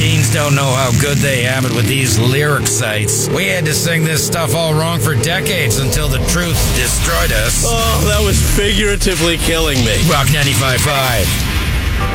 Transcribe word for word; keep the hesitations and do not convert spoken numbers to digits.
Teens don't know how good they have it with these lyric sites. We had to sing this stuff all wrong for decades until the truth destroyed us. Oh, that was figuratively killing me. Rock ninety-five point five.